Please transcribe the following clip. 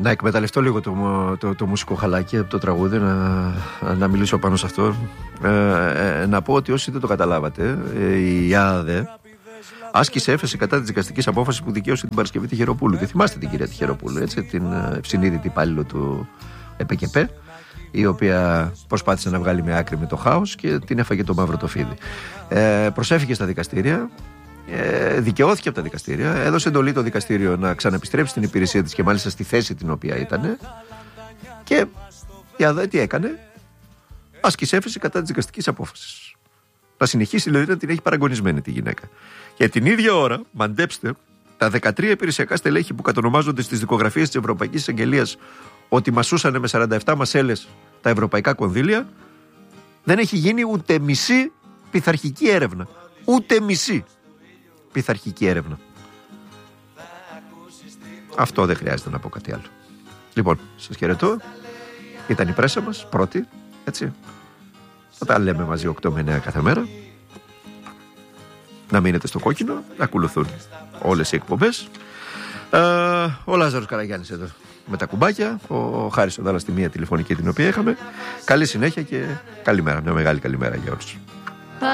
Να εκμεταλλευτώ λίγο το μουσικό χαλάκι από το τραγούδι, να μιλήσω πάνω σε αυτό. Να πω ότι όσοι δεν το καταλάβατε, η ΑΔΕ άσκησε έφεση κατά της δικαστικής απόφασης που δικαίωσε την Παρασκευή Τυχεροπούλου. Και θυμάστε την κυρία Τυχεροπούλου, έτσι, την ευσυνείδητη υπάλληλο του ΕΠΚΕ, η οποία προσπάθησε να βγάλει μια άκρη με το χάος και την έφαγε το μαύρο το φίδι. Προσέφηκε στα δικαστήρια, δικαιώθηκε από τα δικαστήρια, έδωσε εντολή το δικαστήριο να ξαναεπιστρέψει στην υπηρεσία της και μάλιστα στη θέση την οποία ήταν. Και η ΑΔΕ τι έκανε? Άσκησε έφεση κατά της δικαστικής απόφασης. Να συνεχίσει δηλαδή να την έχει παραγωνισμένη τη γυναίκα. Και την ίδια ώρα, μαντέψτε, τα 13 υπηρεσιακά στελέχη που κατονομάζονται στις δικογραφίες της Ευρωπαϊκής Εισαγγελίας ότι μασούσανε με 47 μασέλες τα ευρωπαϊκά κονδύλια, δεν έχει γίνει ούτε μισή πειθαρχική έρευνα. Ούτε μισή πειθαρχική έρευνα. Αυτό δεν χρειάζεται να πω κάτι άλλο. Λοιπόν, σας χαιρετώ. Ήταν η πρέσα μας, πρώτη, έτσι. Θα τα λέμε μαζί 8 με 9 κάθε μέρα. Να μείνετε στο κόκκινο, να ακολουθούν όλες οι εκπομπές. Ο Λάζαρος Καραγιάννης εδώ με τα κουμπάκια, ο Χάρης ο Δάλλας στη μία τηλεφωνική την οποία είχαμε. Καλή συνέχεια και καλημέρα, μια μεγάλη καλημέρα για όλους.